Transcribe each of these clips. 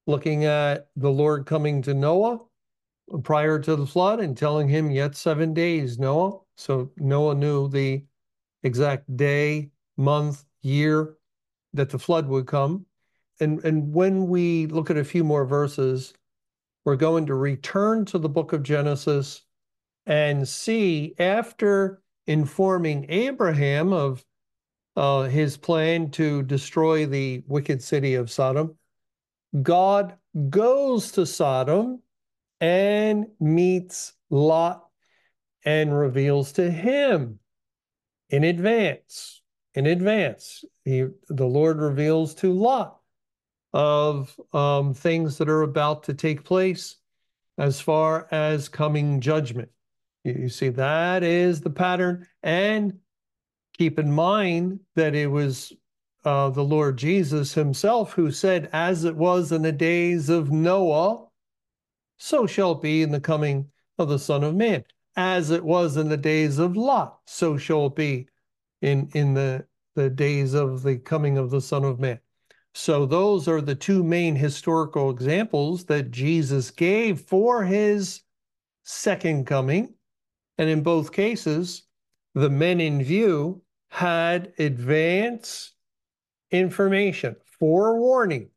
looking at the Lord coming to Noah prior to the flood and telling him, yet 7 days, Noah. So Noah knew the exact day, month, year that the flood would come. And when we look at a few more verses, we're going to return to the book of Genesis and see, after informing Abraham of his plan to destroy the wicked city of Sodom, God goes to Sodom and meets Lot and reveals to him in advance. The Lord reveals to Lot of things that are about to take place as far as coming judgment. You see, that is the pattern. And keep in mind that it was the Lord Jesus himself who said, as it was in the days of Noah, so shall it be in the coming of the Son of Man. As it was in the days of Lot, so shall it be in the days of the coming of the Son of Man. So those are the two main historical examples that Jesus gave for his second coming. And in both cases, the men in view had advance information, forewarning.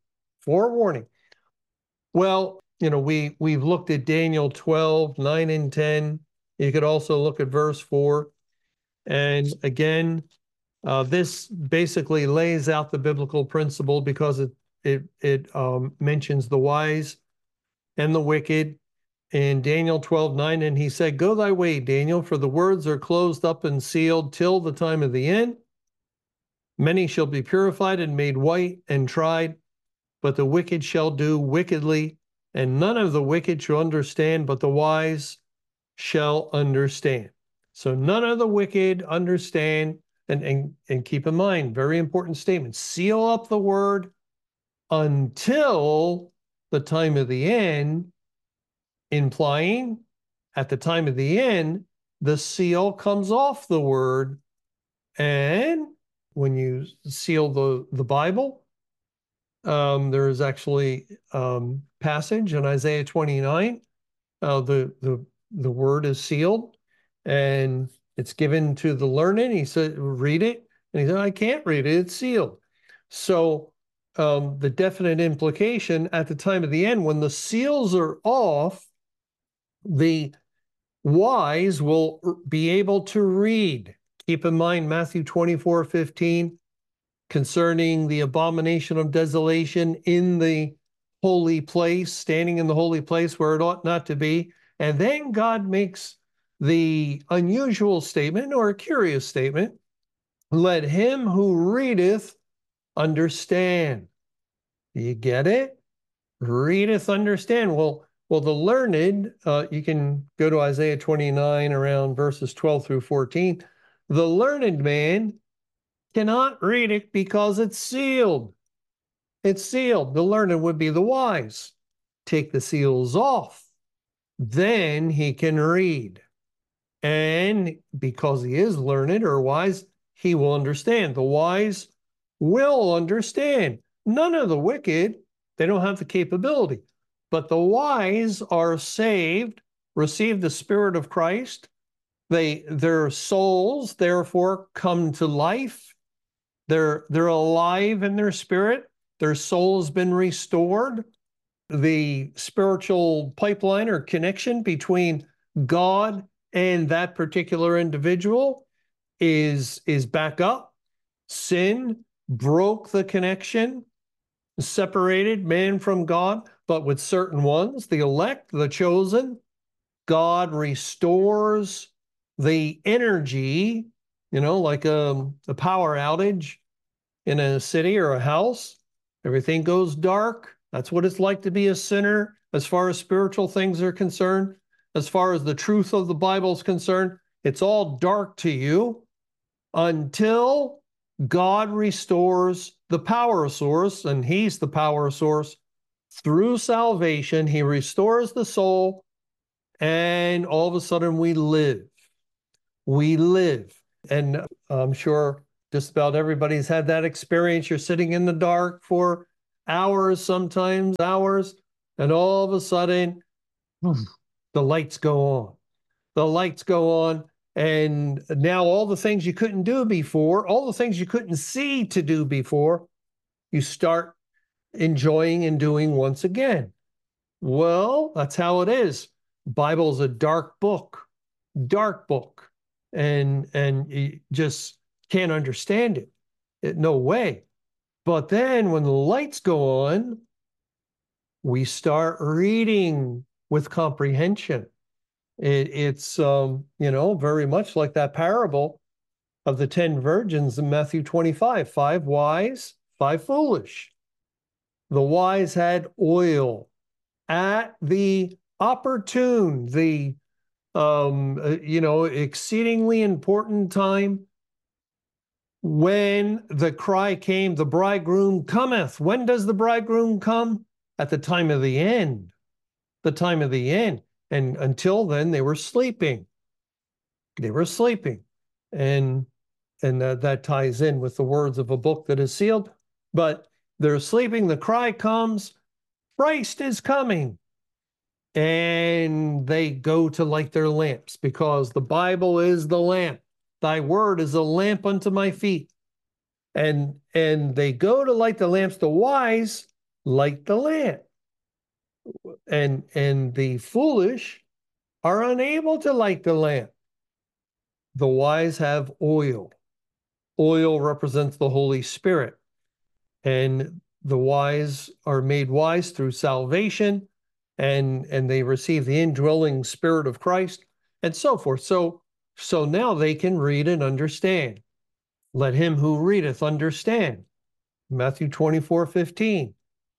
Well, we've looked at Daniel 12, 9 and 10. You could also look at verse 4. And again, this basically lays out the biblical principle because it mentions the wise and the wicked. In Daniel 12:9, and he said, go thy way, Daniel, for the words are closed up and sealed till the time of the end. Many shall be purified and made white and tried, but the wicked shall do wickedly, and none of the wicked shall understand, but the wise shall understand. So none of the wicked understand, and keep in mind, very important statement, seal up the word until the time of the end, implying at the time of the end, the seal comes off the word. And when you seal the Bible, there is actually passage in Isaiah 29. The word is sealed and it's given to the learned. He said, read it. And he said, I can't read it. It's sealed. So the definite implication at the time of the end, when the seals are off, the wise will be able to read. Keep in mind Matthew 24:15 concerning the abomination of desolation in the holy place, standing in the holy place where it ought not to be. And then God makes the unusual statement or a curious statement, let him who readeth understand. Do you get it? Readeth understand. Well, the learned, you can go to Isaiah 29 around verses 12 through 14. The learned man cannot read it because it's sealed. It's sealed. The learned would be the wise. Take the seals off. Then he can read. And because he is learned or wise, he will understand. The wise will understand. None of the wicked, they don't have the capability. But the wise are saved, receive the Spirit of Christ. Their souls, therefore, come to life. They're alive in their spirit. Their soul's been restored. The spiritual pipeline or connection between God and that particular individual is back up. Sin broke the connection, separated man from God, but with certain ones, the elect, the chosen, God restores the energy, like a power outage in a city or a house. Everything goes dark. That's what it's like to be a sinner as far as spiritual things are concerned. As far as the truth of the Bible is concerned, it's all dark to you until God restores the power source, and he's the power source. Through salvation, he restores the soul, and all of a sudden we live. We live. And I'm sure just about everybody's had that experience. You're sitting in the dark for hours, sometimes hours, and all of a sudden, the lights go on. The lights go on, and now all the things you couldn't do before, all the things you couldn't see to do before, you start enjoying and doing once again. Well, that's how it is. Bible's a dark book, and you just can't understand it. No way. But then when the lights go on, we start reading with comprehension. It's very much like that parable of the 10 virgins in Matthew 25, 5 wise, 5 foolish. The wise had oil at the opportune, the exceedingly important time when the cry came, the bridegroom cometh. When does the bridegroom come? At the time of the end. The time of the end. And until then, they were sleeping. They were sleeping. And that ties in with the words of a book that is sealed. But they're sleeping. The cry comes, Christ is coming. And they go to light their lamps because the Bible is the lamp. Thy word is a lamp unto my feet. And they go to light the lamps. The wise light the lamp. And the foolish are unable to light the lamp. The wise have oil. Oil represents the Holy Spirit. And the wise are made wise through salvation, and they receive the indwelling Spirit of Christ, and so forth. So now they can read and understand. Let him who readeth understand. Matthew 24:15.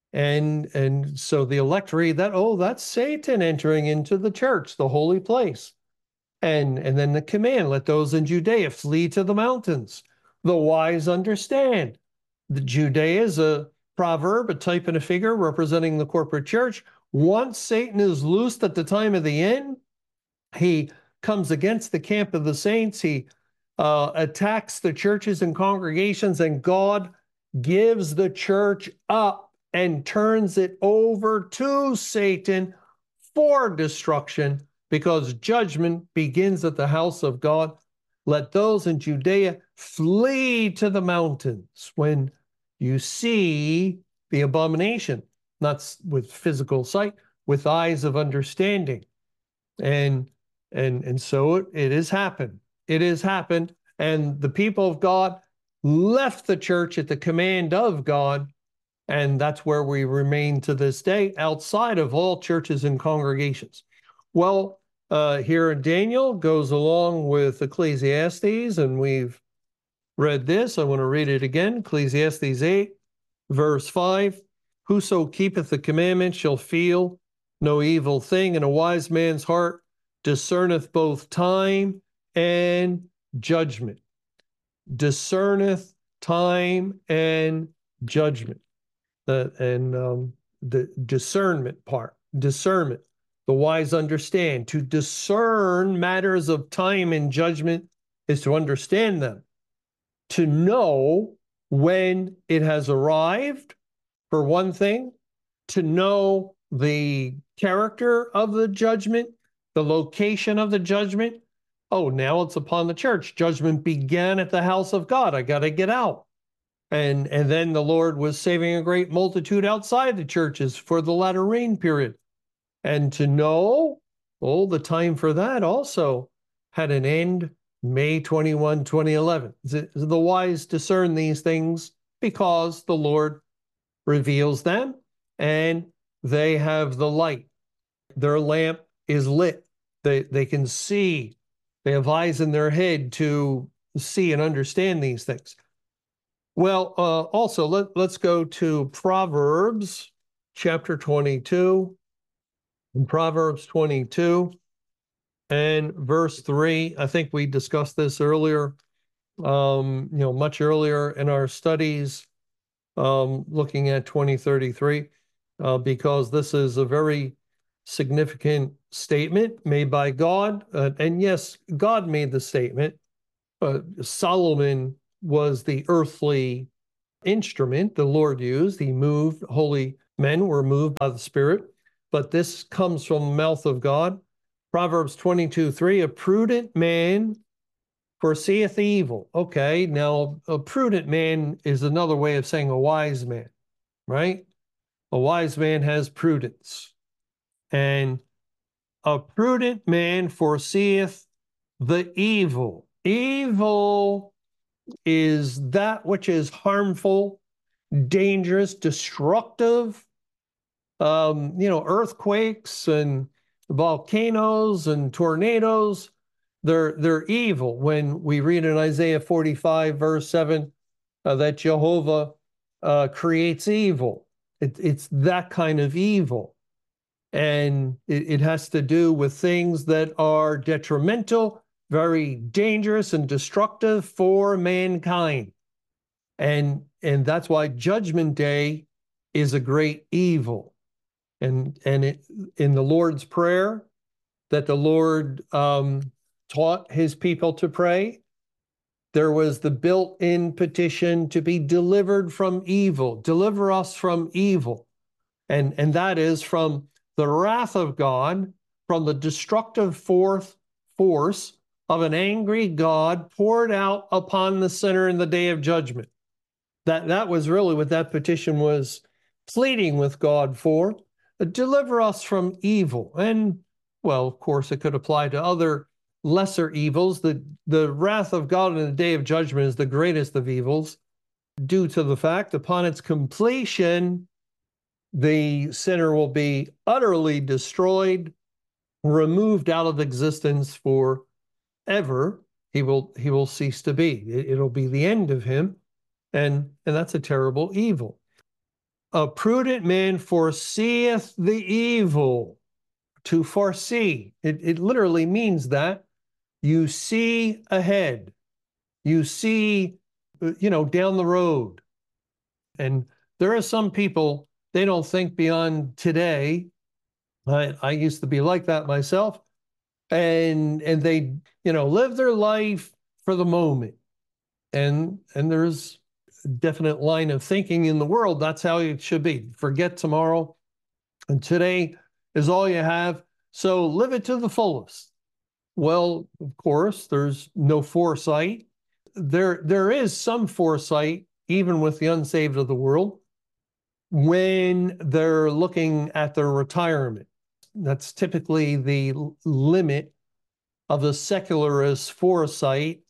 And so the elect read that, oh, that's Satan entering into the church, the holy place. And then the command, let those in Judea flee to the mountains. The wise understand. The Judea is a proverb, a type and a figure representing the corporate church. Once Satan is loosed at the time of the end, he comes against the camp of the saints. He attacks the churches and congregations, and God gives the church up and turns it over to Satan for destruction, because judgment begins at the house of God. Let those in Judea flee to the mountains. When you see the abomination, not with physical sight, with eyes of understanding. And so it has happened. It has happened. And the people of God left the church at the command of God. And that's where we remain to this day, outside of all churches and congregations. Well, here in Daniel goes along with Ecclesiastes, and we've read this. I want to read it again. Ecclesiastes 8, verse 5. Whoso keepeth the commandment shall feel no evil thing, and a wise man's heart discerneth both time and judgment. Discerneth time and judgment. The discernment part, discernment. The wise understand. To discern matters of time and judgment is to understand them. To know when it has arrived, for one thing. To know the character of the judgment, the location of the judgment. Oh, now it's upon the church. Judgment began at the house of God. I got to get out. And then the Lord was saving a great multitude outside the churches for the latter rain period. And to know, the time for that also had an end, May 21, 2011. The wise discern these things because the Lord reveals them, and they have the light. Their lamp is lit. They can see. They have eyes in their head to see and understand these things. Well, also, let's go to Proverbs chapter 22. In Proverbs 22 and verse 3, I think we discussed this earlier, much earlier in our studies, looking at 2033, because this is a very significant statement made by God. And yes, God made the statement. Solomon was the earthly instrument the Lord used. He moved, holy men were moved by the Spirit, but this comes from the mouth of God. Proverbs 22:3, a prudent man foreseeth evil. Okay, now a prudent man is another way of saying a wise man, right? A wise man has prudence. And a prudent man foreseeth the evil. Evil is that which is harmful, dangerous, destructive. Earthquakes and volcanoes and tornadoes, they're evil. When we read in Isaiah 45, verse 7, that Jehovah creates evil. It's that kind of evil. And it has to do with things that are detrimental, very dangerous and destructive for mankind. And that's why Judgment Day is a great evil. And in the Lord's Prayer that the Lord taught his people to pray, there was the built-in petition to be delivered from evil. Deliver us from evil. And that is from the wrath of God, from the destructive force of an angry God poured out upon the sinner in the day of judgment. That was really what that petition was pleading with God for. Deliver us from evil. And, well, of course, it could apply to other lesser evils. The wrath of God in the day of judgment is the greatest of evils, due to the fact upon its completion, the sinner will be utterly destroyed, removed out of existence forever. He will cease to be. It'll be the end of him, and that's a terrible evil. A prudent man foreseeth the evil. To foresee, it literally means that you see ahead, you see, down the road. And there are some people, they don't think beyond today. I used to be like that myself, and they live their life for the moment. And there's a definite line of thinking in the world. That's how it should be. Forget tomorrow, and today is all you have. So live it to the fullest. Well, of course, there's no foresight. There is some foresight, even with the unsaved of the world, when they're looking at their retirement. That's typically the limit of the secularist foresight,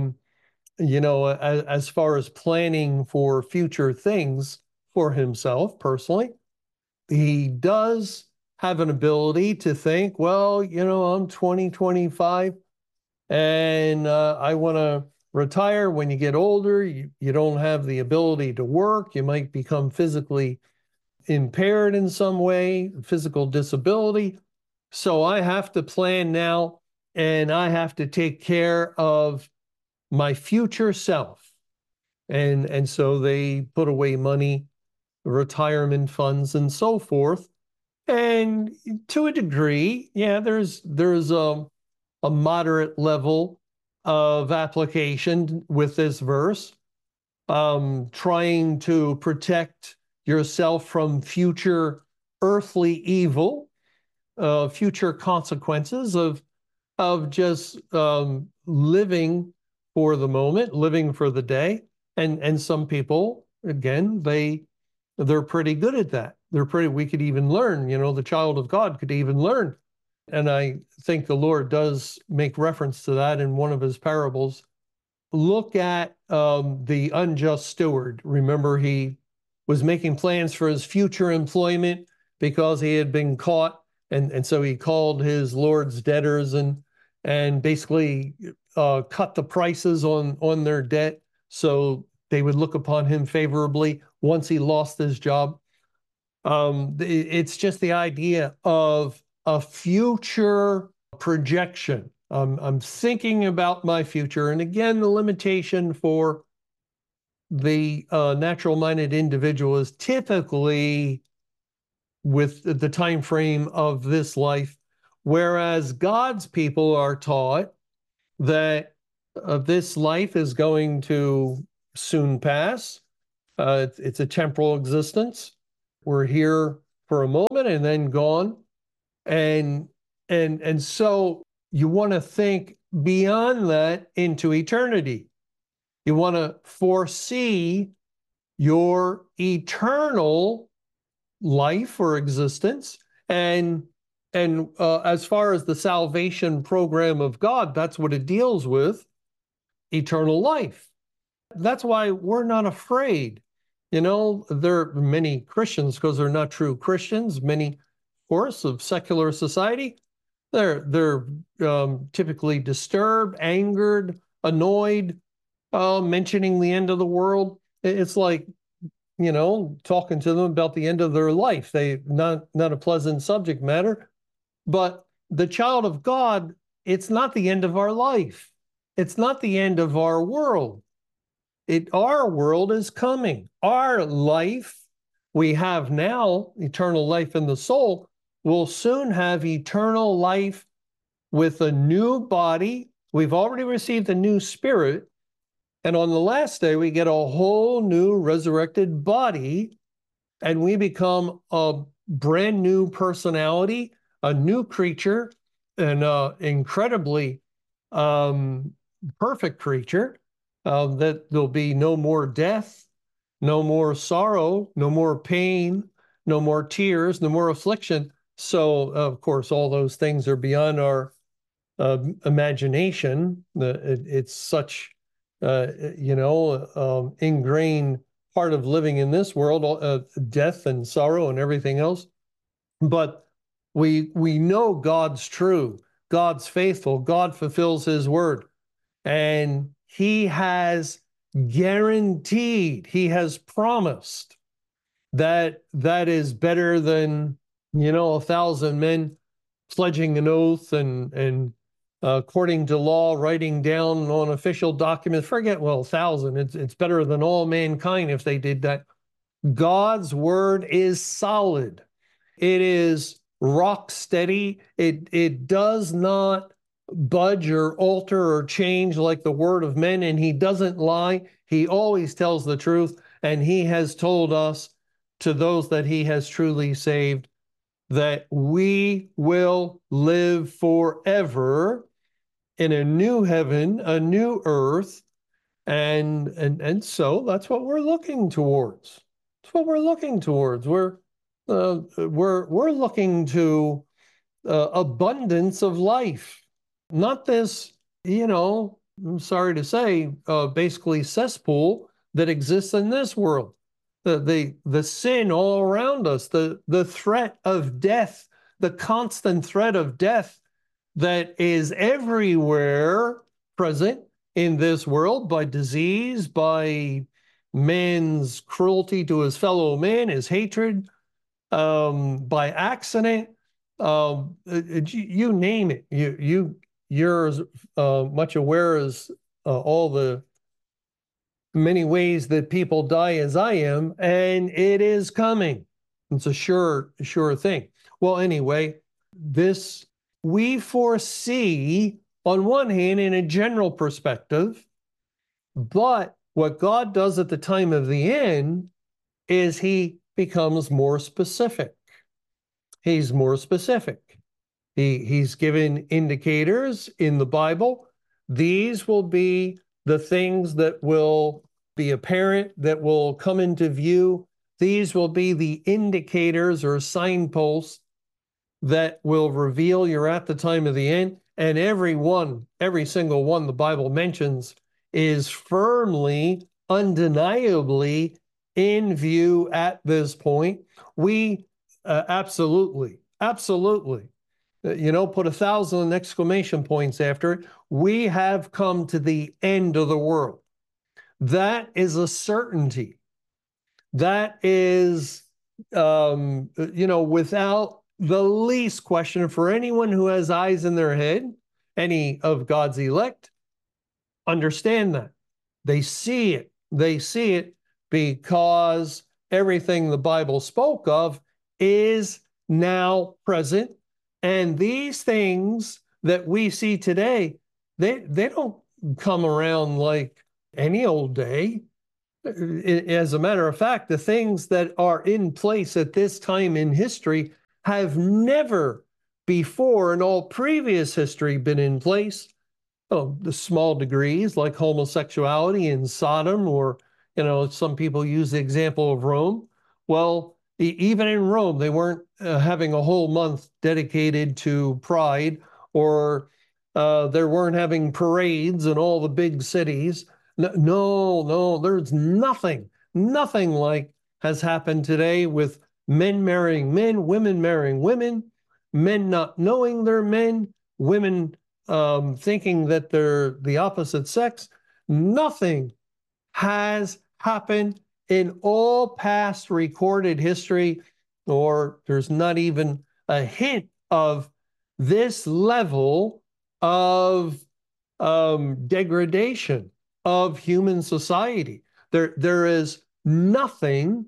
as far as planning for future things for himself personally. He does have an ability to think, well, I'm 20, 25, and I want to retire. When you get older, you don't have the ability to work. You might become physically impaired in some way, physical disability. So I have to plan now, and I have to take care of my future self. And so they put away money, retirement funds, and so forth. And to a degree, yeah, there's a moderate level of application with this verse, trying to protect yourself from future earthly evil, future consequences of just living for the moment, living for the day. And some people, again, they're pretty good at that. We could even learn, the child of God could even learn. And I think the Lord does make reference to that in one of his parables. Look at the unjust steward. Remember, he was making plans for his future employment because he had been caught. And so he called his Lord's debtors and basically cut the prices on their debt so they would look upon him favorably once he lost his job. It's just the idea of a future projection. I'm thinking about my future. And again, the limitation for the natural-minded individual is typically with the time frame of this life, whereas God's people are taught that this life is going to soon pass, It's a temporal existence. We're here for a moment and then gone. And so you want to think beyond that into eternity. You want to foresee your eternal life or existence. And as far as the salvation program of God, that's what it deals with, eternal life. That's why we're not afraid. You know, there are many Christians, because they're not true Christians, many, of course, of secular society, they're typically disturbed, angered, annoyed, mentioning the end of the world. It's like, you know, talking to them about the end of their life. Not a pleasant subject matter. But the child of God, it's not the end of our life. It's not the end of our world. Our world is coming. Our life we have now, eternal life in the soul, will soon have eternal life with a new body. We've already received a new spirit. And on the last day, we get a whole new resurrected body, and we become a brand new personality, a new creature, an incredibly perfect creature. That there'll be no more death, no more sorrow, no more pain, no more tears, no more affliction. So, of course, all those things are beyond our imagination. It's such, ingrained part of living in this world, death and sorrow and everything else. But we know God's true, God's faithful, God fulfills his word. And he has guaranteed, he has promised that that is better than, 1,000 men pledging an oath and according to law, writing down on official documents. Forget, 1,000. It's better than all mankind if they did that. God's word is solid. It is rock steady. It does not budge or alter or change like the word of men, and he doesn't lie. He always tells the truth, and he has told us, to those that he has truly saved, that we will live forever in a new heaven, a new earth, and so that's what we're looking towards. That's what we're looking towards. We're looking to abundance of life, not this, I'm sorry to say, basically cesspool that exists in this world. The sin all around us, the threat of death, the constant threat of death that is everywhere present in this world, by disease, by man's cruelty to his fellow man, his hatred, by accident, you name it. You're as much aware as all the many ways that people die as I am, and it is coming. It's a sure thing. Well, anyway, this we foresee on one hand in a general perspective, but what God does at the time of the end is he becomes more specific. He's more specific. He's given indicators in the Bible. These will be the things that will be apparent, that will come into view. These will be the indicators or signposts that will reveal you're at the time of the end. And every single one the Bible mentions is firmly, undeniably in view at this point. We absolutely, put 1,000 exclamation points after it. We have come to the end of the world. That is a certainty. That is, without the least question, for anyone who has eyes in their head, any of God's elect, understand that. They see it. They see it because everything the Bible spoke of is now present. And these things that we see today, they don't come around like any old day. As a matter of fact, the things that are in place at this time in history have never before in all previous history been in place. Oh, the small degrees like homosexuality in Sodom, or, some people use the example of Rome. Well, even in Rome, they weren't having a whole month dedicated to pride, or they weren't having parades in all the big cities. No, there's nothing like has happened today with men marrying men, women marrying women, men not knowing they're men, women thinking that they're the opposite sex. Nothing has happened in all past recorded history, or there's not even a hint of this level of degradation of human society. There is nothing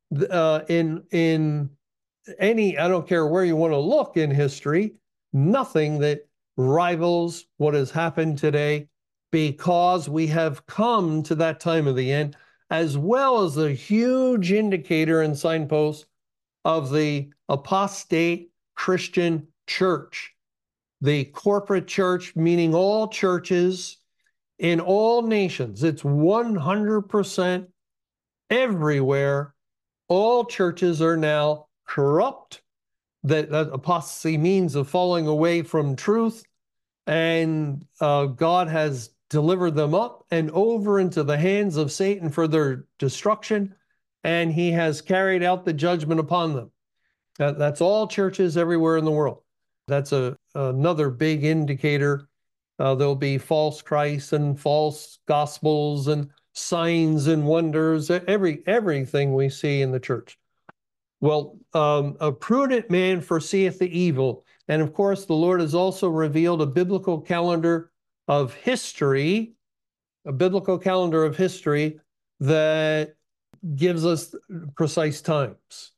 in any, I don't care where you want to look in history, nothing that rivals what has happened today, because we have come to that time of the end, as well as a huge indicator and signpost of the apostate Christian church. The corporate church, meaning all churches in all nations. It's 100% everywhere. All churches are now corrupt. That apostasy means of falling away from truth. And God has delivered them up and over into the hands of Satan for their destruction. And he has carried out the judgment upon them. That's all churches everywhere in the world. That's another big indicator. There'll be false Christs and false gospels and signs and wonders, everything we see in the church. Well, a prudent man foreseeth the evil. And of course, the Lord has also revealed a biblical calendar of history, that gives us precise times.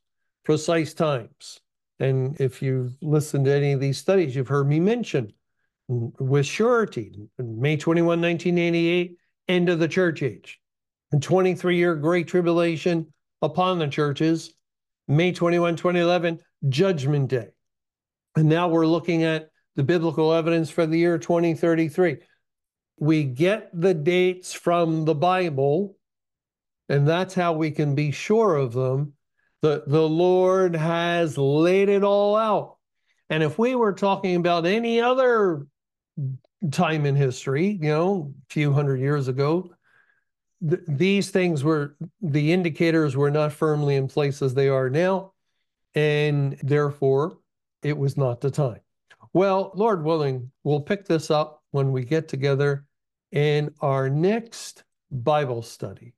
And if you've listened to any of these studies, you've heard me mention with surety, May 21, 1988, end of the church age. And 23-year Great Tribulation upon the churches, May 21, 2011, Judgment Day. And now we're looking at the biblical evidence for the year 2033. We get the dates from the Bible, and that's how we can be sure of them. The Lord has laid it all out. And if we were talking about any other time in history, a few hundred years ago, these things the indicators were not firmly in place as they are now, and therefore it was not the time. Well, Lord willing, we'll pick this up when we get together in our next Bible study.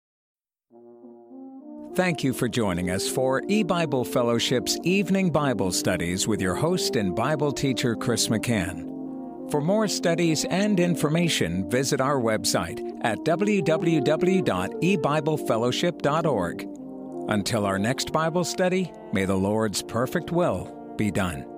Thank you for joining us for E-Bible Fellowship's Evening Bible Studies with your host and Bible teacher, Chris McCann. For more studies and information, visit our website at www.ebiblefellowship.org. Until our next Bible study, may the Lord's perfect will be done.